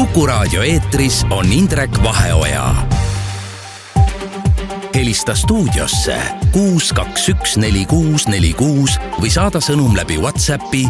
Kuku Raadio eetris on Indrek Vaheoja. Helista stuudiosse 6214646 või saada sõnum läbi WhatsAppi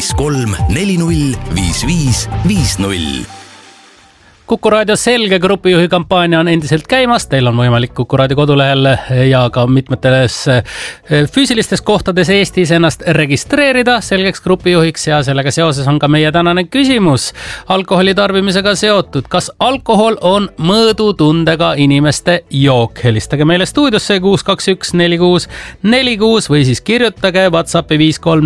53405550. Kuku Raadio Selge grupijuhi kampaania on endiselt käimas. Teil on võimalik Kuku Raadio kodulehel ja ka mitmetes füüsilistes kohtades Eestis ennast registreerida selgeks grupijuhiks ja sellega seoses on ka meie tänane küsimus alkoholi tarbimisega seotud. Kas alkohol on mõõdutundega inimeste jook? Helistage meile stuudiosse 6214646 või siis kirjutage WhatsAppi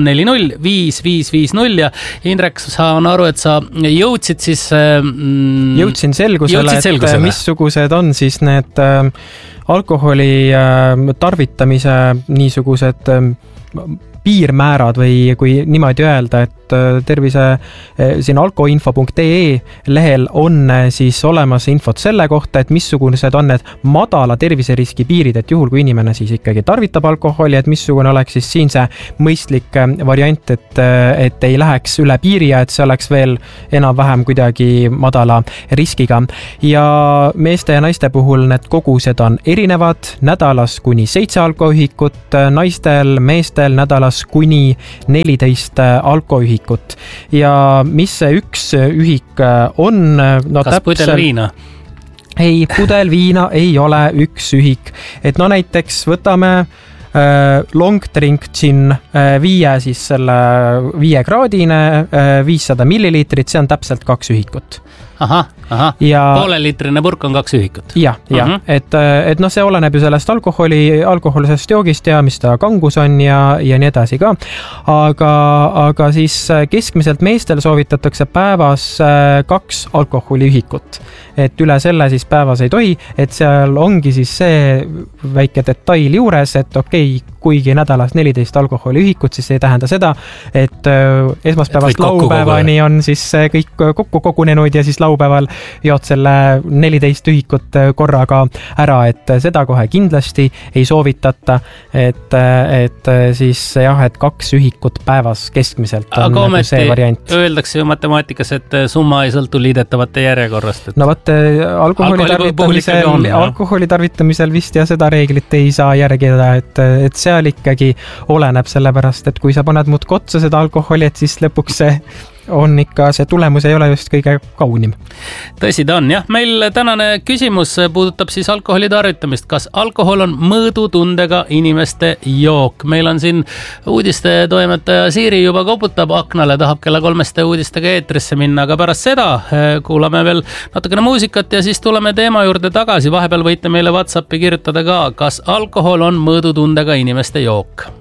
53405550 ja Indrek, saan aru, et sa jõudsid siis... Jõudsin selgusele, et missugused on siis need alkoholi tarvitamise niisugused piirmäärad või kui niimoodi öelda, et tervise siin alkoinfo.ee lehel on siis olemas infot selle kohta, et missugused on need madala terviseriski piirid, et juhul kui inimene siis ikkagi tarvitab alkoholi, et missugune oleks siis siin see mõistlik variant, et ei läheks üle piiri ja et see oleks veel enam-vähem kuidagi madala riskiga. Ja meeste ja naiste puhul need kogused on erinevad, nädalas kuni 7 alkoühikut, naistel, meestel nädalas kuni 14 alkoühikut. Ja mis see üks ühik on? No, kas pudel viina? Ei, pudel viina ei ole üks ühik. Et no näiteks võtame long drink gin 5, siis selle 5 kraadine 500 milliliitrit, see on täpselt 2 ühikut. Aha. Ja, pooleliitrine purk on 2 ühikut. Ja. Et no see oleneb ju sellest alkoholisest joogist ja mis ta kangus on ja nii edasi ka. Aga siis keskmiselt meestel soovitatakse päevas 2 alkoholiühikut. Et üle selle siis päevas ei tohi, et seal ongi siis see väike detail juures, et kuigi nädalas 14 alkoholiühikut, siis ei tähenda seda, et esmaspäevast laupäevani on siis kõik kokku kogunenud ja siis laupäeval jood selle 14 ühikut korraga ära, et seda kohe kindlasti ei soovitata, et siis jah, et 2 ühikut päevas keskmiselt on nagu see variant. Aga öeldakse ju matemaatikas, et summa ei sõltu liidetavate järjekorrast. No vaat alkoholi tarvitamisel vist ja seda reeglit ei saa järgida, et seal ikkagi oleneb sellepärast, et kui sa paned muud kotsa seda alkoholi, et siis lõpuks see on ikka, see tulemus ei ole just kõige kaunim. Tõsi ta on, jah. Meil tänane küsimus puudutab siis alkoholi tarvitamist. Kas alkohol on mõõdutundega inimeste jook? Meil on siin uudiste toimetaja Siiri juba koputab aknale, tahab kella 3 uudistega eetrisse minna, aga pärast seda kuulame veel natukene muusikat ja siis tuleme teema juurde tagasi. Vahepeal võite meile WhatsAppi kirjutada ka, kas alkohol on mõõdutundega inimeste jook.